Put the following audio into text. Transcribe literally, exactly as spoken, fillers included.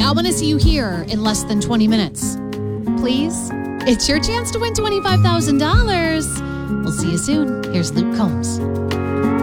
I want to see you here in less than twenty minutes. Please? It's your chance to win twenty-five thousand dollars. We'll see you soon. Here's Luke Combs.